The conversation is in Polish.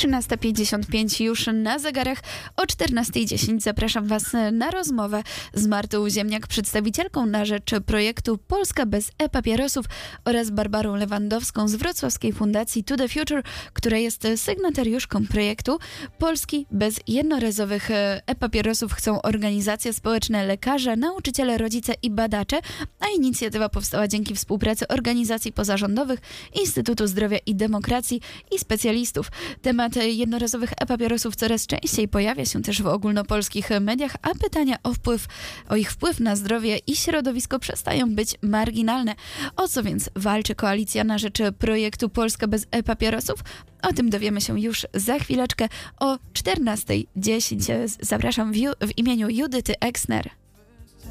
13:55 już na zegarach. O 14:10 zapraszam Was na rozmowę z Martą Ziemniak, przedstawicielką na rzecz projektu Polska bez e-papierosów, oraz Barbarą Lewandowską z wrocławskiej fundacji To The Future, która jest sygnatariuszką projektu. Polski bez jednorazowych e-papierosów chcą organizacje społeczne, lekarze, nauczyciele, rodzice i badacze, a inicjatywa powstała dzięki współpracy organizacji pozarządowych, Instytutu Zdrowia i Demokracji i specjalistów. Temat jednorazowych e-papierosów coraz częściej pojawia się też w ogólnopolskich mediach, a pytania o ich wpływ na zdrowie i środowisko przestają być marginalne. O co więc walczy koalicja na rzecz projektu Polska bez e-papierosów? O tym dowiemy się już za chwileczkę o 14:10. Zapraszam w imieniu Judyty Exner.